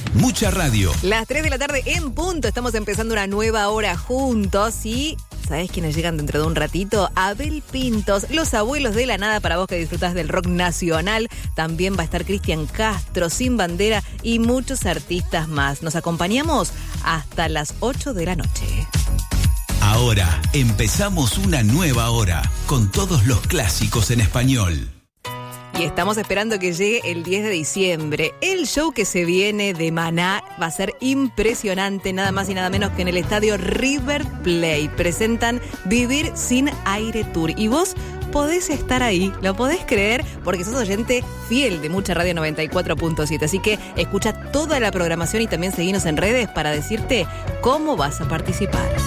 Mucha Radio. Las 3 de la tarde en punto. Estamos empezando una nueva hora juntos y... ¿sabés quiénes llegan dentro de un ratito? Abel Pintos, los abuelos de la nada, para vos que disfrutás del rock nacional. También va a estar Cristian Castro, Sin Bandera y muchos artistas más. Nos acompañamos hasta las 8 de la noche. Ahora empezamos una nueva hora con todos los clásicos en español. Y estamos esperando que llegue el 10 de diciembre. El show que se viene de Maná va a ser impresionante, nada más y nada menos que en el estadio River Plate. Presentan Vivir Sin Aire Tour. Y vos podés estar ahí, lo podés creer, porque sos oyente fiel de Mucha Radio 94.7. Así que escucha toda la programación y también seguinos en redes para decirte cómo vas a participar.